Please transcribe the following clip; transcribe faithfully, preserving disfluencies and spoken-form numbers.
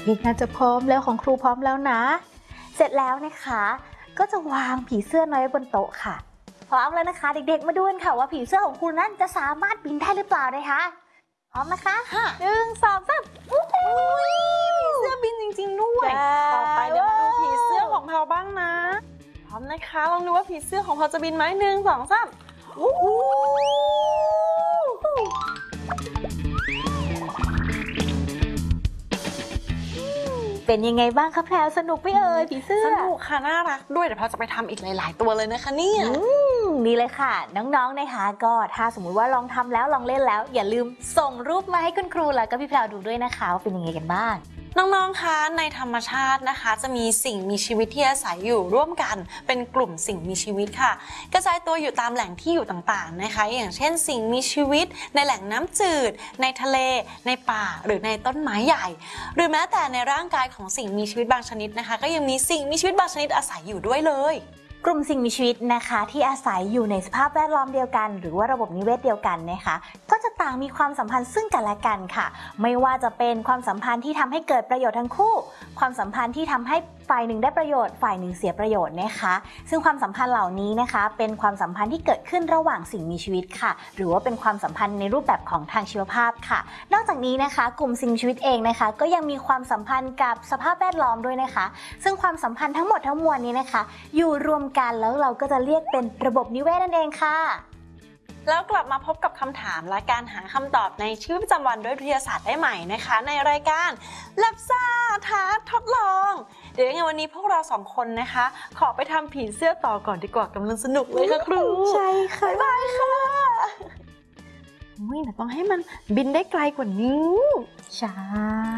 ด็กๆน่าจะพร้อมแล้วของครูพร้อมแล้วนะ เสร็จแล้วนะคะก็จะวางผีเสื้อน้อยบนโต๊ะค่ะพร้อมแล้วนะคะเด็กๆมาดูกันค่ะว่าผีเสื้อของครูนั้นจะสามารถบินได้หรือเปล่านะคะพร้อมนะคะหนึ่งสองสามอู้หูผีเสื้อบินจริงๆด้วยต่อไปเดี๋ยวมาดูผีเสื้อของเราบ้างนะพร้อมนะคะลองดูว่าผีเสื้อของเราจะบินไหมหนึ่งสองสามอู้หูเป็นยังไงบ้างคะแพรวสนุกไหมเอ่ยผีเสื้อสนุกค่ะน่ารักด้วยเดี๋ยวเราจะไปทำอีกหลายๆตัวเลยนะคะเนี่ยนี่เลยค่ะน้องๆนะคะก็ถ้าสมมุติว่าลองทำแล้วลองเล่นแล้วอย่าลืมส่งรูปมาให้คุณครูแล้วก็พี่แพรวดูด้วยนะคะว่าเป็นยังไงกันบ้างน้องๆคะในธรรมชาตินะคะจะมีสิ่งมีชีวิตที่อาศัยอยู่ร่วมกันเป็นกลุ่มสิ่งมีชีวิตค่ะกระจายตัวอยู่ตามแหล่งที่อยู่ต่างๆนะคะอย่างเช่นสิ่งมีชีวิตในแหล่งน้ำจืดในทะเลในป่าหรือในต้นไม้ใหญ่หรือแม้แต่ในร่างกายของสิ่งมีชีวิตบางชนิดนะคะก็ยังมีสิ่งมีชีวิตบางชนิดอาศัยอยู่ด้วยเลยกลุ่มสิ่งมีชีวิตนะคะที่อาศัยอยู่ในสภาพแวดล้อมเดียวกันหรือว่าระบบนิเวศเดียวกันนะคะก็จะต่างมีความสัมพันธ์ซึ่งกันและกันค่ะไม่ว่าจะเป็นความสัมพันธ์ที่ทำให้เกิดประโยชน์ทั้งคู่ความสัมพันธ์ที่ทำให้ฝ่ายหนึ่งได้ประโยชน์ฝ่ายหนึ่งเสียประโยชน์นะคะซึ่งความสัมพันธ์เหล่านี้นะคะเป็นความสัมพันธ์ที่เกิดขึ้นระหว่างสิ่งมีชีวิตค่ะหรือว่าเป็นความสัมพันธ์ในรูปแบบของทางชีวภาพค่ะนอกจากนี้นะคะกลุ่มสิ่งมีชีวิตเองนะคะก็ยังมีความสัมพันธ์กับสภาพแวดล้อมด้วยนะคะซึ่งความสัมพันธ์ทั้งหมดทั้งมวลนี้นะคะอยู่รวมกันแล้วเราก็จะเรียกเป็นระบบนิเวศนั่นเองค่ะแล้วกลับมาพบกับคำถามและการหาคำตอบในชีวิตประจำวันด้วยวิทยาศาสตร์ได้ใหม่นะคะในรายการแลบซ่าท้าทดลองเดี๋ยวยังไงวันนี้พวกเราสองคนนะคะขอไปทำผีเสื้อต่อก่อนดีกว่ากำลังสนุกเลยค่ะครูใช่ค่ะบ๊ายบายค่ะอุ้ยแต่ต้องให้มันบินได้ไกลกว่านี้ใช่